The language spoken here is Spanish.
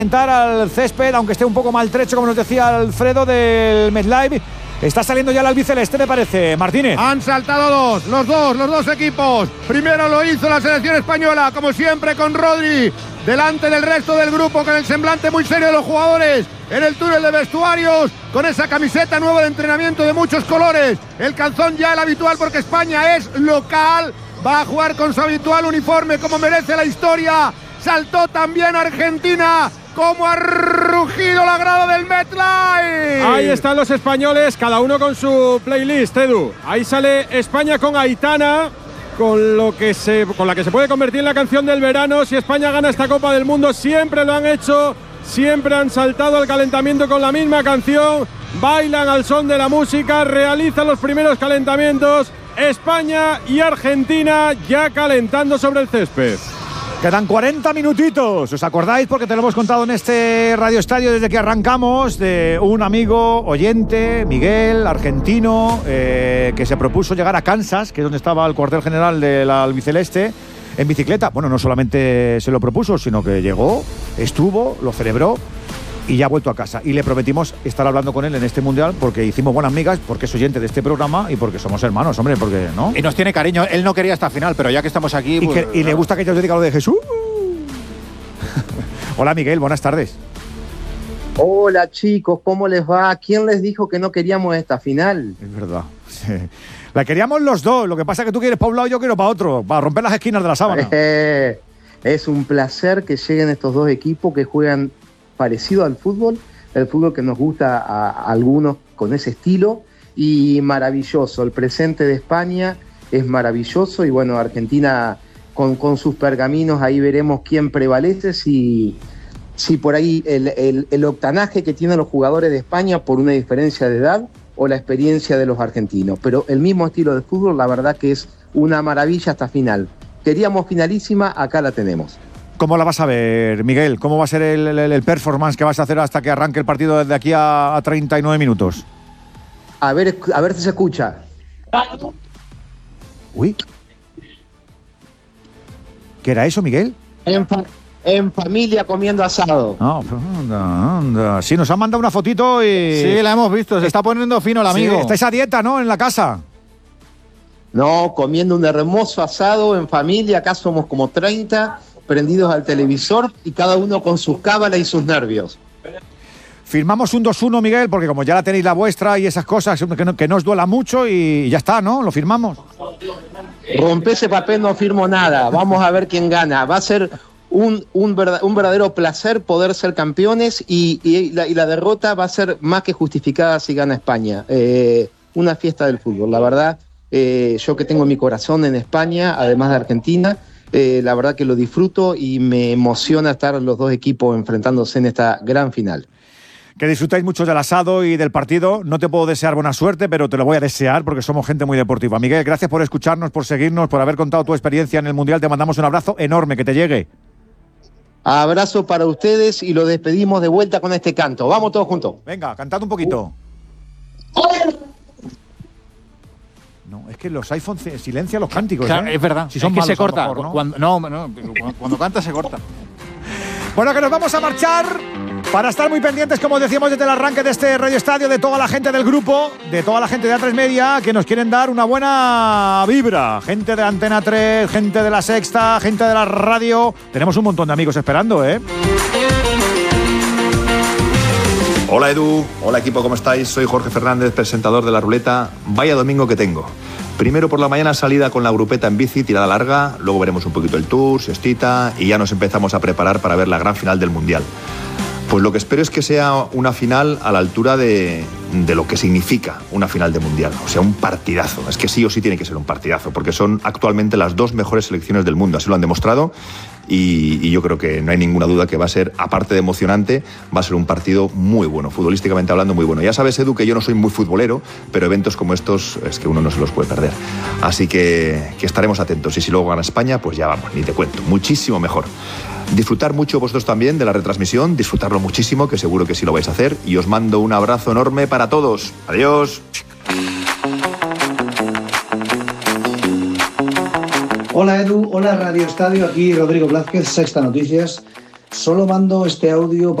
Al césped, aunque esté un poco maltrecho, como nos decía Alfredo del MetLife. Está saliendo ya el albiceleste, me parece, Martínez. Han saltado los dos equipos. Primero lo hizo la selección española, como siempre, con Rodri, delante del resto del grupo, con el semblante muy serio de los jugadores, en el túnel de vestuarios, con esa camiseta nueva de entrenamiento de muchos colores, el calzón ya el habitual, porque España es local, va a jugar con su habitual uniforme, como merece la historia. Saltó también Argentina, como ha rugido la grada del MetLife. Ahí están los españoles, cada uno con su playlist, Edu. Ahí sale España con Aitana, con la que se puede convertir en la canción del verano si España gana esta Copa del Mundo. Siempre lo han hecho, siempre han saltado al calentamiento con la misma canción, bailan al son de la música, realizan los primeros calentamientos. España y Argentina ya calentando sobre el césped. Quedan 40 minutitos, ¿os acordáis? Porque te lo hemos contado en este Radio Estadio desde que arrancamos, de un amigo oyente, Miguel, argentino, que se propuso llegar a Kansas, que es donde estaba el cuartel general del albiceleste, en bicicleta. Bueno, no solamente se lo propuso, sino que llegó, estuvo, lo celebró y ya ha vuelto a casa. Y le prometimos estar hablando con él en este Mundial porque hicimos buenas migas, porque es oyente de este programa y porque somos hermanos, hombre, porque ¿no? Y nos tiene cariño. Él no quería esta final, pero ya que estamos aquí... Y le gusta que yo os diga lo de Jesús. Hola, Miguel, buenas tardes. Hola, chicos, ¿cómo les va? ¿Quién les dijo que no queríamos esta final? Es verdad. Sí. La queríamos los dos. Lo que pasa es que tú quieres para un lado y yo quiero para otro, para romper las esquinas de la sábana. Es un placer que lleguen estos dos equipos que juegan parecido al fútbol, el fútbol que nos gusta a algunos con ese estilo, y maravilloso. El presente de España es maravilloso y bueno, Argentina con sus pergaminos, ahí veremos quién prevalece, si por ahí el octanaje que tienen los jugadores de España por una diferencia de edad o la experiencia de los argentinos. Pero el mismo estilo de fútbol, la verdad que es una maravilla hasta final. Queríamos finalísima, acá la tenemos. ¿Cómo la vas a ver, Miguel? ¿Cómo va a ser el performance que vas a hacer hasta que arranque el partido desde aquí a 39 minutos? A ver si se escucha. Uy. ¿Qué era eso, Miguel? En familia comiendo asado. No, anda. Sí, nos han mandado una fotito y... Sí, la hemos visto. Se está poniendo fino el amigo. Sí, estáis a dieta, ¿no? En la casa. No, comiendo un hermoso asado en familia. Acá somos como 30... prendidos al televisor y cada uno con sus cábalas y sus nervios. Firmamos un 2-1, Miguel, porque como ya la tenéis la vuestra y esas cosas, que no os duela mucho y ya está, ¿no? Lo firmamos. Rompe ese papel, no firmo nada. Vamos a ver quién gana. Va a ser un verdadero placer poder ser campeones y la derrota va a ser más que justificada si gana España. Una fiesta del fútbol, la verdad. Yo que tengo mi corazón en España, además de Argentina, la verdad que lo disfruto y me emociona estar los dos equipos enfrentándose en esta gran final. Que disfrutáis mucho del asado y del partido. No te puedo desear buena suerte, pero te lo voy a desear porque somos gente muy deportiva. Miguel, gracias por escucharnos, por seguirnos, por haber contado tu experiencia en el Mundial. Te mandamos un abrazo enorme, que te llegue. Abrazo para ustedes y lo despedimos de vuelta con este canto. Vamos todos juntos. Venga, cantad un poquito. No, es que los iPhone silencian los cánticos. Claro, es verdad. Si son es que malos, se corta. mejor, ¿no? Cuando canta se corta. Bueno, que nos vamos a marchar para estar muy pendientes, como decíamos desde el arranque de este Radio Estadio, de toda la gente del grupo, de toda la gente de A3 Media, que nos quieren dar una buena vibra. Gente de Antena 3, gente de La Sexta, gente de la radio. Tenemos un montón de amigos esperando, ¿eh? Hola Edu, hola equipo, ¿cómo estáis? Soy Jorge Fernández, presentador de La Ruleta. Vaya domingo que tengo. Primero por la mañana salida con la grupeta en bici, tirada larga, luego veremos un poquito el tour, siestita y ya nos empezamos a preparar para ver la gran final del Mundial. Pues lo que espero es que sea una final a la altura de lo que significa una final de Mundial. O sea, un partidazo. Es que sí o sí tiene que ser un partidazo, porque son actualmente las dos mejores selecciones del mundo. Así lo han demostrado y yo creo que no hay ninguna duda que va a ser, aparte de emocionante, va a ser un partido muy bueno, futbolísticamente hablando muy bueno. Ya sabes, Edu, que yo no soy muy futbolero, pero eventos como estos es que uno no se los puede perder. Así que estaremos atentos. Y si luego gana España, pues ya vamos, ni te cuento. Muchísimo mejor. Disfrutar mucho vosotros también de la retransmisión, disfrutarlo muchísimo, que seguro que sí lo vais a hacer. Y os mando un abrazo enorme para todos. Adiós. Hola Edu, hola Radio Estadio, aquí Rodrigo Blázquez, Sexta Noticias. Solo mando este audio